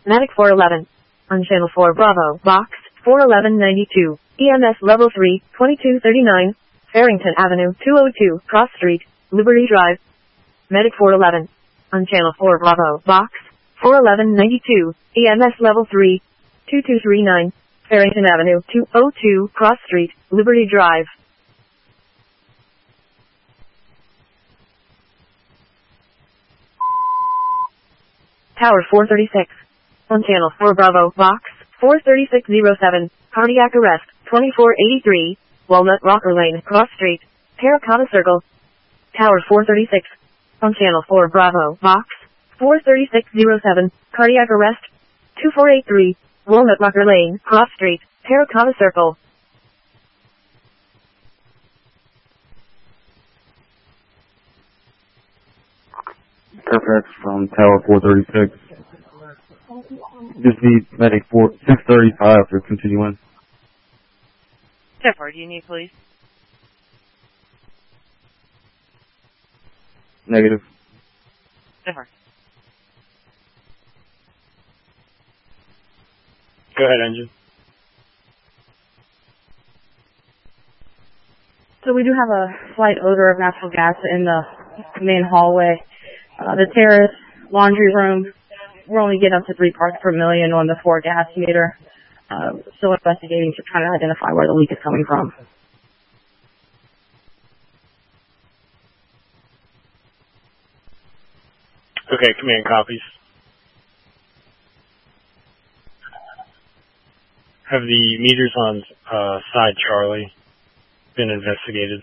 Medic 411. On Channel 4 Bravo, Box 41192. EMS Level 3, 2239. Farrington Avenue, 202, Cross Street, Liberty Drive. Medic 411. On Channel 4 Bravo, Box 41192. EMS Level 3, 2239. Farrington Avenue, 202, Cross Street, Liberty Drive. Tower 436. On Channel 4 Bravo, Box 43607. Cardiac arrest, 2483. Walnut Rocker Lane, Cross Street, Terracotta Circle. Tower 436. On Channel 4 Bravo, Box 43607. Cardiac arrest, 2483. Walnut Rocker Lane, Cross Street, Terracotta Circle. Fairfax from Tower 436. Just need medic 635 for continuing. Zephyr, do you need police? Negative. Zephyr. Go ahead, engine. So we do have a slight odor of natural gas in the main hallway. The terrace, laundry room, we're only getting up to 3 parts per million on the 4 gas meter. Still investigating to try to identify where the leak is coming from. Okay, command copies. Have the meters on side Charlie been investigated?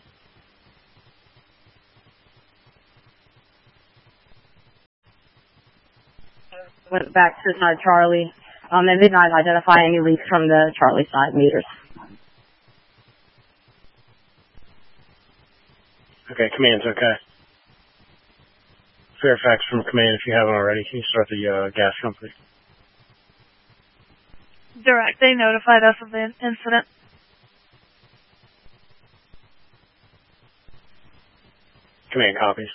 Went back to side Charlie. They did not identify any leaks from the Charlie side meters. Okay, command's okay. Fairfax from command, if you haven't already, can you start the gas company? Direct, they notified us of the incident. Command copies.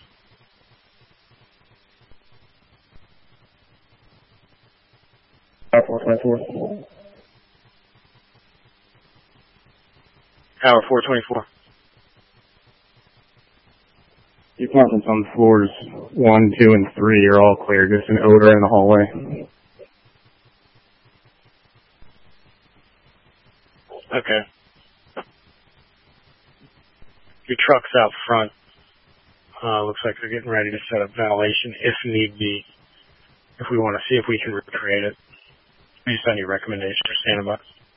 Tower 424. Tower 424. The apartments on floors 1, 2, and 3 are all clear. Just an odor in the hallway. Okay. Your truck's out front. Looks like they're getting ready to set up ventilation if need be. If we want to see if we can recreate it. Based on your recommendation for standby.